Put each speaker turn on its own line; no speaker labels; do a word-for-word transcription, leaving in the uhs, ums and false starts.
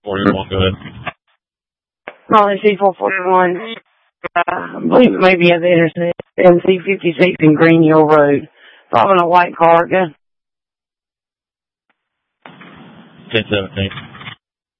forty-one, go ahead.
Policy four forty-one. Uh, I believe it may be at the intersection. M C fifty-six in Green Hill Road. Following a white car. Go.
ten seventeen.